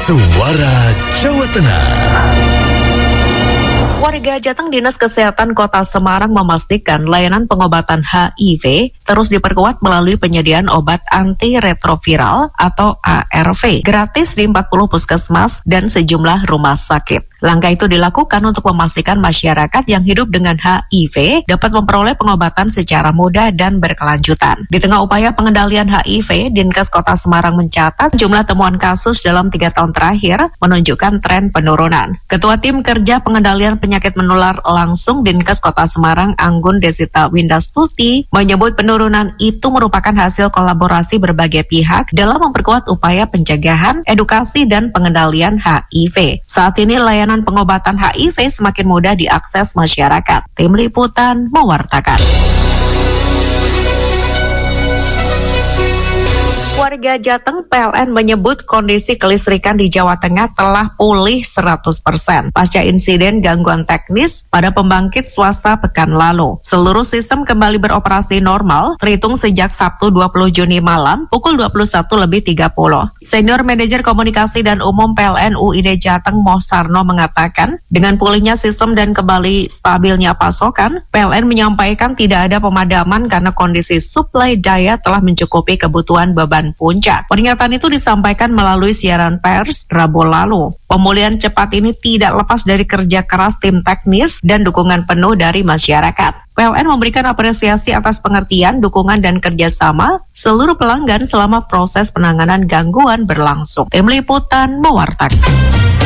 Suara Jawa Tengah. Warga Jateng Dinas Kesehatan Kota Semarang memastikan layanan pengobatan HIV terus diperkuat melalui penyediaan obat antiretroviral atau ARV gratis di 40 puskesmas dan sejumlah rumah sakit. Langkah itu dilakukan untuk memastikan masyarakat yang hidup dengan HIV dapat memperoleh pengobatan secara mudah dan berkelanjutan. Di tengah upaya pengendalian HIV, Dinkes Kota Semarang mencatat jumlah temuan kasus dalam 3 tahun terakhir menunjukkan tren penurunan. Ketua Tim Kerja Pengendalian Penyakit Menular Langsung Dinkes Kota Semarang, Anggun Desita Windastuti, menyebut penurunan itu merupakan hasil kolaborasi berbagai pihak dalam memperkuat upaya pencegahan, edukasi, dan pengendalian HIV. Saat ini layanan pengobatan HIV semakin mudah diakses masyarakat. Tim Liputan mewartakan. Warga Jateng PLN menyebut kondisi kelistrikan di Jawa Tengah telah pulih 100% pasca insiden gangguan teknis pada pembangkit swasta pekan lalu. Seluruh sistem kembali beroperasi normal terhitung sejak Sabtu 20 Juni malam pukul 21.30. Senior Manajer Komunikasi dan Umum PLN UID Jateng Mohsarno mengatakan, dengan pulihnya sistem dan kembali stabilnya pasokan, PLN menyampaikan tidak ada pemadaman karena kondisi suplai daya telah mencukupi kebutuhan beban puncak. Pernyataan itu disampaikan melalui siaran pers Rabu lalu. Pemulihan cepat ini tidak lepas dari kerja keras tim teknis dan dukungan penuh dari masyarakat. PLN memberikan apresiasi atas pengertian, dukungan, dan kerjasama seluruh pelanggan selama proses penanganan gangguan berlangsung. Tim Liputan mewartakan.